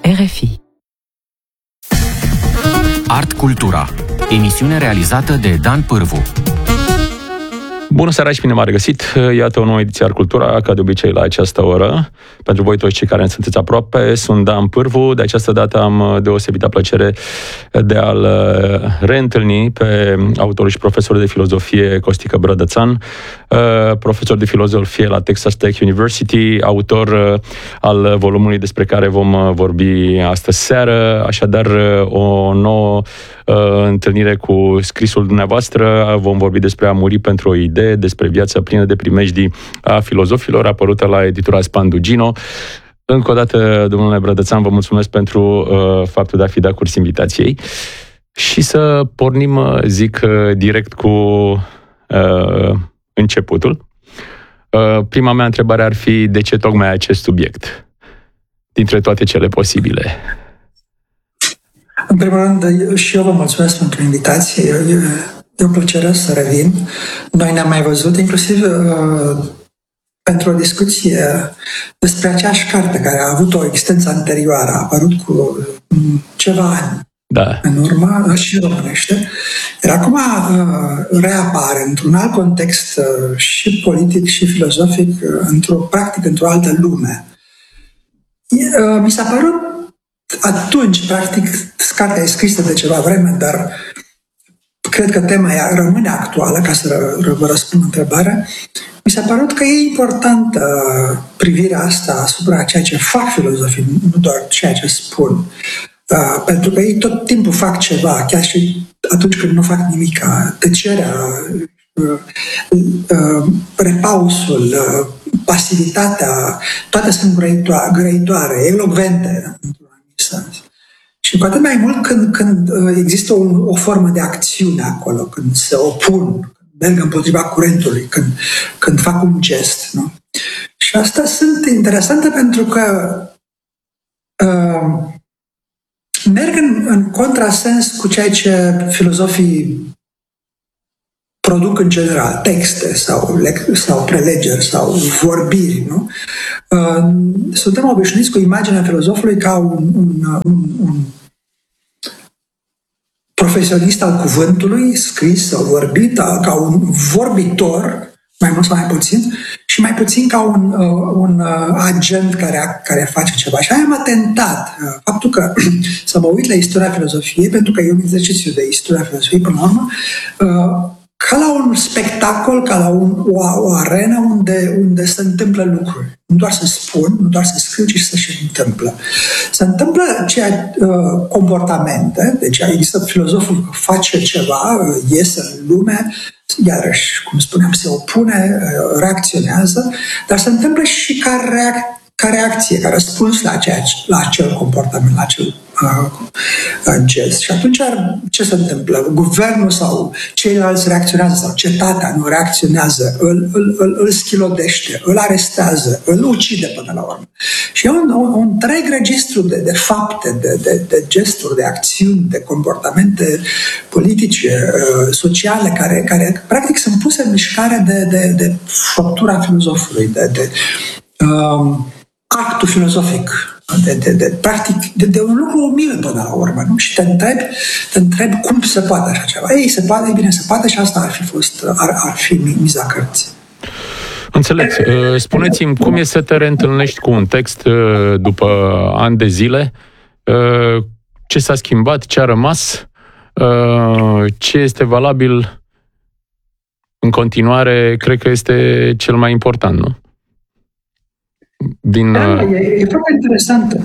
RFI. Art Cultura, emisiune realizată de Dan Pârvu. Bună seara și bine m-a regăsit! Iată o nouă ediție Art Cultura, ca de obicei la această oră. Pentru voi toți cei care ne sunteți aproape, sunt Dan Pârvu. De această dată am deosebită plăcere de a-l reîntâlni pe autorul și profesorul de filozofie Costică Brădățan, profesor de filozofie la Texas Tech University, autor al volumului despre care vom vorbi astă seară. Așadar, o nouă întâlnire cu scrisul dumneavoastră. Vom vorbi despre a muri pentru o idee, despre viața plină de primejdii a filozofilor, apărută la editura Spandugino. Încă o dată, domnule Brădățan, vă mulțumesc pentru faptul de a fi dat curs invitației. Și să pornim, zic, direct cu începutul. Prima mea întrebare ar fi: de ce tocmai acest subiect, dintre toate cele posibile? În primul rând, și eu vă mulțumesc pentru invitație. E o plăcere să revin. Noi ne-am mai văzut, inclusiv pentru o discuție despre aceeași carte care a avut o existență anterioară, a apărut cu ceva ani în urmă și românește. Iar acum reapare într-un alt context și politic și filozofic, într-o altă lume. Mi s-a părut atunci, practic, cartea e scrisă de ceva vreme, dar cred că tema ea rămâne actuală, ca să vă răspund întrebarea. Mi s-a părut că e importantă privirea asta asupra ceea ce fac filozofii, nu doar ceea ce spun. Pentru că ei tot timpul fac ceva, chiar și atunci când nu fac nimic. Tăcerea, repausul, pasivitatea, toate sunt grăitoare, elocvente, într-un anumit sens. Și cu atât mai mult când există o formă de acțiune acolo, când se opun, când merg împotriva curentului, când fac un gest. Nu? Și astea sunt interesante pentru că merg în contrasens cu ceea ce filozofii produc în general, texte sau prelegeri sau vorbiri. Nu? Suntem obișnuiți cu imaginea filozofului ca un profesionist al cuvântului, scris sau vorbit, ca un vorbitor, mai mult sau mai puțin, și mai puțin ca un agent care face ceva. Și aia m-a tentat faptul că să mă uit la istoria filozofiei, pentru că e un exercițiu de istoria filozofiei, până la urmă, ca la un spectacol, ca la o arenă unde se întâmplă lucruri. Nu doar să spun, nu doar să scriu, ci să se întâmplă. Se întâmplă comportamente, deci există filozoful face ceva, iese în lume, iarăși, cum spuneam, se opune, reacționează, dar se întâmplă și ca reacție, ca răspuns la acel comportament, la acel gest. Și atunci ce se întâmplă? Guvernul sau ceilalți reacționează sau cetatea nu reacționează, îl schilodește, îl arestează, îl ucide până la urmă. Și e un întreg registru de fapte, de gesturi, de acțiuni, de comportamente politice, sociale, care practic sunt puse în mișcare de făptura filozofului, de actul filozofic, practic, de un lucru umil până la urmă, nu? Și te întrebi cum se poate așa ceva. Ei, se poate, bine, se poate, și asta ar fi miza cărții. Înțeleg. Spuneți-mi, cum e să te reîntâlnești cu un text după ani de zile? Ce s-a schimbat? Ce a rămas? Ce este valabil în continuare? Cred că este cel mai important, nu? E foarte interesantă.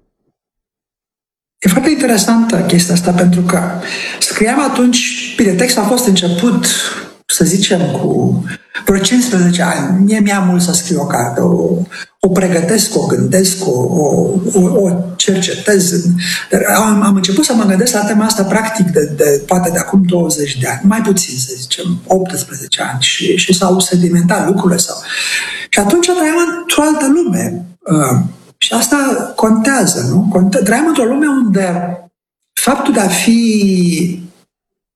E foarte interesantă chestia asta, pentru că scriam atunci, bine, textul a fost început, să zicem, cu vreo 15 ani. Mie mi-a mult să scriu o carte, o pregătesc, o gândesc, o cercetez. Am început să mă gândesc la tema asta practic poate de acum 20 de ani, mai puțin, să zicem, 18 ani, și s-au sedimentat lucrurile. Și atunci trăiam într-o altă lume. Și asta contează, nu? Trăiam într-o lume unde faptul de a fi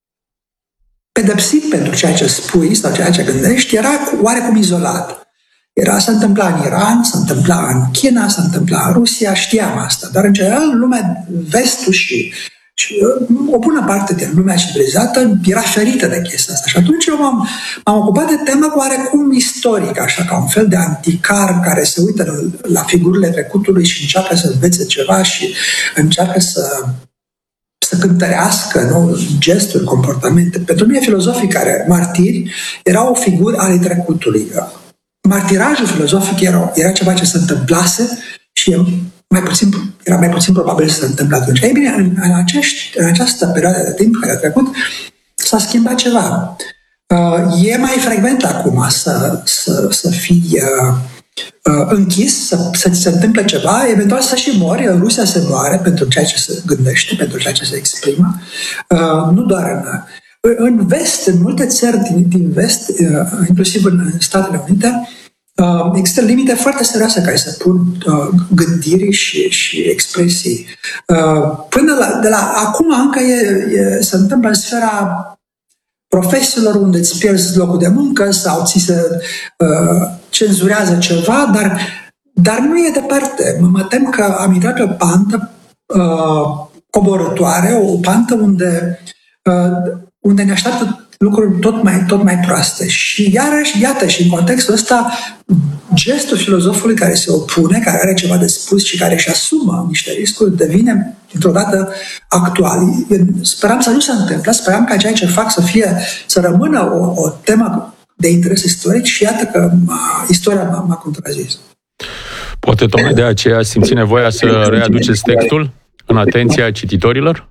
pedepsit pentru ceea ce spui sau ceea ce gândești era oarecum izolat. Se întâmpla în Iran, se întâmpla în China, se întâmpla în Rusia, știam asta. Dar, în general, lumea, vestul și o bună parte din lumea civilizată era ferită de chestia asta. Și atunci eu m-am ocupat de tema oarecum istorică, așa, ca un fel de anticar care se uită la figurile trecutului și încearcă să învețe ceva și încearcă să cântărească, nu, gesturi, comportamente. Pentru mine, filozofii care martiri erau o figură ale trecutului. Martirajul filozofic era ceva ce se întâmplase și era mai puțin probabil să se întâmple atunci. Ei bine, în această perioadă de timp care a trecut, s-a schimbat ceva. E mai frecvent acum să fii închis, să ți se întâmple ceva, eventual să și mori. În Rusia se moare pentru ceea ce se gândește, pentru ceea ce se exprimă. Nu doar în vest, în multe țări din vest, inclusiv în Statele Unite, există limite foarte serioase care se pun gândiri și expresii. De la acum încă se întâmplă în sfera profesiilor unde îți pierzi locul de muncă sau ți se cenzurează ceva, dar nu e departe. Mă tem că am intrat pe o pantă coborătoare, o pantă unde ne așteaptă lucruri tot mai proaste. Și iarăși, iată, și în contextul ăsta, gestul filozofului care se opune, care are ceva de spus și care își asumă niște riscuri, devine dintr-o dată actual. Speram să nu se întâmple, speram ca ceea ce fac să rămână o temă de interes istoric și iată că istoria m-a contrazis. Poate tocmai de aceea simți nevoia să readuceți textul în atenția cititorilor?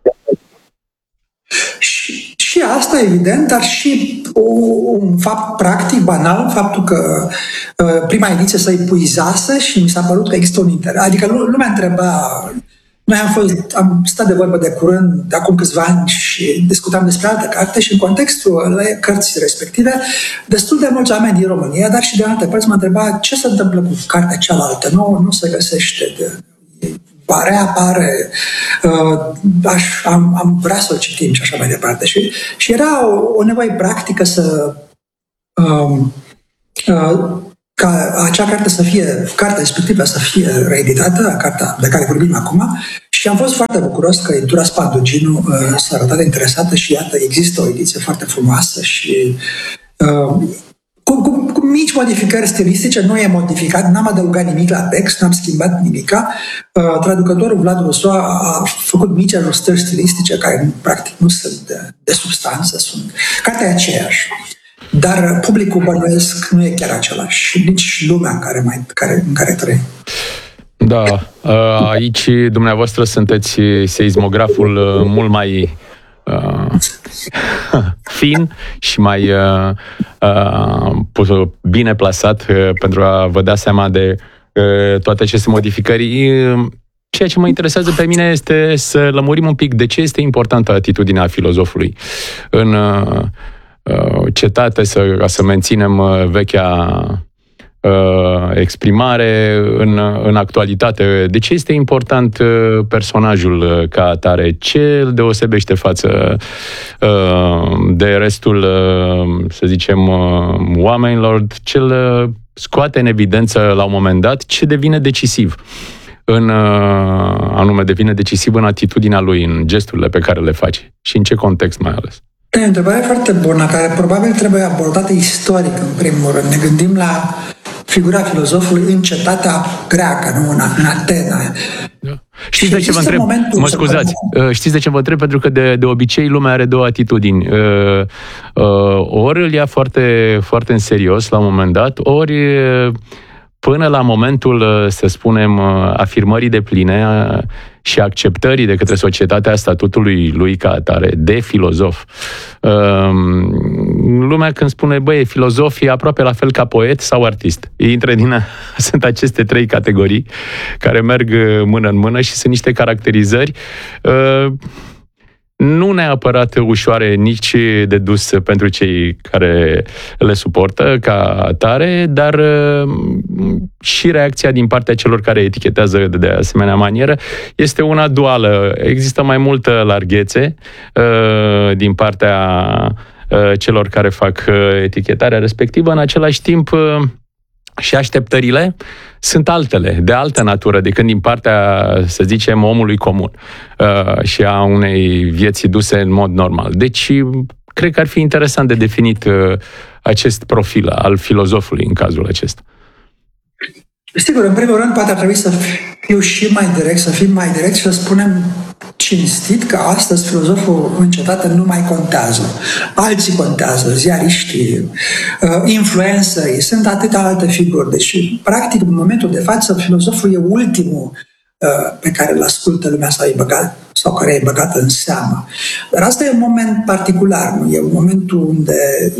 Și asta, evident, dar și un fapt practic, banal, faptul că prima ediție se epuizase și mi s-a părut că există un interes. Adică lumea întreba. Noi am stat de vorbă de curând, de acum câțiva ani, și discutam despre altă carte și în contextul cărții respective, destul de mulți oameni din România, dar și de alte părți mă întreba ce se întâmplă cu cartea cealaltă. Nu se găsește. Reapare, am vrea să o citim și așa mai departe. Și era o nevoie practică ca acea carte cartea respectivă să fie reeditată, cartea de care vorbim acum, și am fost foarte bucuros că editura Spanduginu s-a arătat interesată și iată, există o ediție foarte frumoasă și cu mici modificări stilistice, nu e modificat, n-am adăugat nimic la text, n-am schimbat nimica. Traducătorul Vlad Rusu a făcut mici ajustări stilistice care practic nu sunt de substanță, cartea e aceeași. Dar publicul bănuiesc nu e chiar același și nici lumea în care trăim. Da, aici dumneavoastră sunteți seismograful mult mai fin și mai bine plasat pentru a vă da seama de toate aceste modificări. Ceea ce mă interesează pe mine este să lămurim un pic de ce este importantă atitudinea filozofului în cetate, ca să menținem vechea exprimare în actualitate. De ce este important personajul ca atare? Ce îl deosebește față de restul, să zicem, oamenilor? Ce îl scoate în evidență la un moment dat? Ce devine decisiv? Anume, devine decisiv în atitudinea lui, în gesturile pe care le face și în ce context mai ales? E o întrebare foarte bună, care probabil trebuie abordată istoric, în primul rând. Ne gândim la figura filozofului în cetatea greacă, nu în Atena. Da. Știți de ce vă întreb? Mă scuzați. Știți de ce vă întreb? Pentru că de obicei lumea are două atitudini. Ori îl ia foarte, foarte în serios la un moment dat, ori până la momentul, să spunem, afirmării depline și acceptării de către societatea statutului lui ca atare, de filozof. Lumea când spune, băi, filozof e aproape la fel ca poet sau artist. Sunt aceste trei categorii care merg mână în mână și sunt niște caracterizări nu neapărat ușoare, nici de dus pentru cei care le suportă ca atare, dar și reacția din partea celor care etichetează de asemenea manieră este una duală. Există mai multă larghețe din partea celor care fac etichetarea respectivă. În același timp, Și așteptările sunt altele, de altă natură, decât din partea, să zicem, omului comun și a unei vieți duse în mod normal. Deci, cred că ar fi interesant de definit acest profil al filozofului în cazul acesta. Sigur, în primul rând, poate ar trebui să fiu și mai direct, să fim mai direct și să spunem cinstit că astăzi filozoful în cetate nu mai contează. Alții contează, ziariștii, influencerii, sunt atâtea alte figuri. Deci, practic, în momentul de față, filozoful e ultimul pe care îl ascultă lumea sau care e băgat în seamă. Dar asta e un moment particular, nu? E un moment unde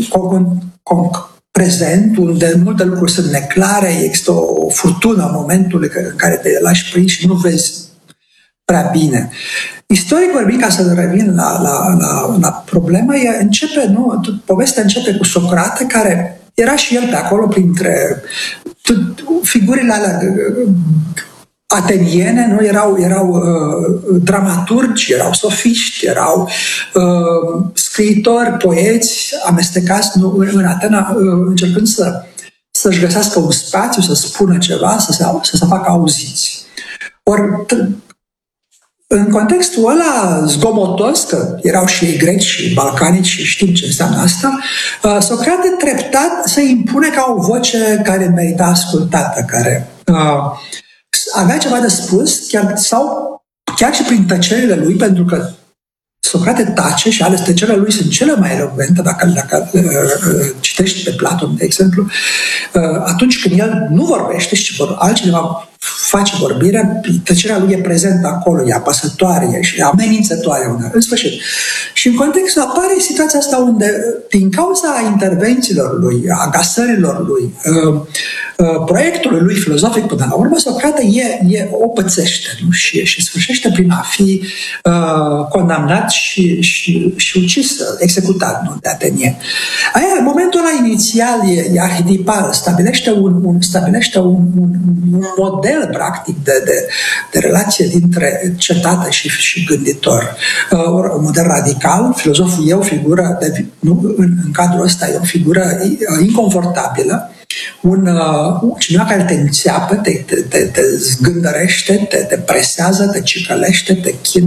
prezent, unde multe lucruri sunt neclare, există o furtună în momentul în care te lași prins și nu vezi prea bine. Istoric vorbind, ca să revin la problemă, povestea începe cu Socrate, care era și el pe acolo printre figurile alea ateniene, nu? Erau dramaturgi, erau sofiști, erau scriitori, poeți amestecați în Atena, încercând să-și găsească un spațiu, să spună ceva, să se facă auziți. Ori, în contextul ăla zgomotos, că erau și ei greci și balcanici și știm ce înseamnă asta, Socrate treptat se impune ca o voce care merita ascultată, care avea ceva de spus, chiar și prin tăcerile lui, pentru că Socrate tace și ales tăcerile lui sunt cele mai elocvente, dacă citești pe Platon, de exemplu, atunci când el nu vorbește și altcineva face vorbirea, tăcerea lui e prezentă acolo, e apăsătoare, e amenințătoare, în sfârșit. Și în context apare situația asta unde, din cauza intervențiilor lui, a gasărilor lui, proiectului lui filozofic, până la urmă, Socrate o pățește, nu? Și sfârșește prin a fi condamnat și ucis, executat, nu, de atenieni. În momentul ăla inițial e arhetipal, stabilește un model, practic, de relație dintre cetate și gânditor. Un model radical, filozoful e o figură, în cadrul ăsta e o figură inconfortabilă, cineva care te înțeapă, te zgândărește, te presează, te cicălește, te chinuie,